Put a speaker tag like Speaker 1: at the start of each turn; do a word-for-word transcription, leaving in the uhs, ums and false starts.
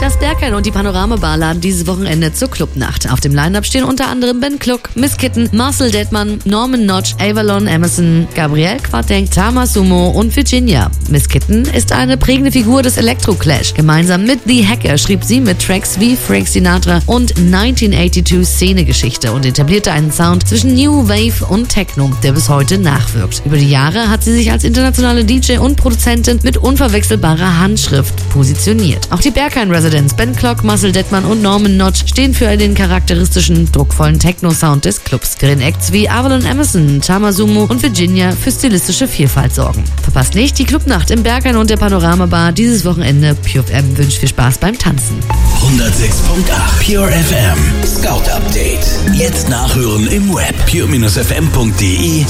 Speaker 1: Das Berghain und die Panorama Bar laden dieses Wochenende zur Clubnacht. Auf dem Line-Up stehen unter anderem Ben Kluck, Miss Kitten, Marcel Dettmann, Norman Notch, Avalon Emerson, Gabrielle Quateng, Tama Sumo und Virginia. Miss Kitten ist eine prägende Figur des Electro-Clash. Gemeinsam mit The Hacker schrieb sie mit Tracks wie Frank Sinatra und neunzehnhundertachtzig Szenegeschichte und etablierte einen Sound zwischen New Wave und Techno, der bis heute nachwirkt. Über die Jahre hat sie sich als internationale D J und Produzentin mit unverwechselbarer Handschrift positioniert. Auch die Berghain-Residents Ben Kluck, Marcel Dettmann und Norman Notch stehen für den charakteristischen, druckvollen Techno-Sound des Clubs. Während Acts wie Avalon Emerson, Tama Sumo und Virginia für stilistische Vielfalt sorgen. Verpasst nicht die Clubnacht im Berghain und der Panorama Bar dieses Wochenende. Pure F M wünscht viel Spaß beim Tanzen.
Speaker 2: hundertsechs Komma acht Pure F M Scout Update. Jetzt nachhören im Web pure Bindestrich f m punkt de